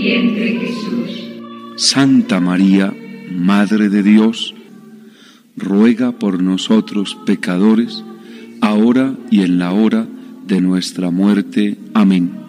Entre Jesús. Santa María, Madre de Dios, ruega por nosotros pecadores, ahora y en la hora de nuestra muerte. Amén.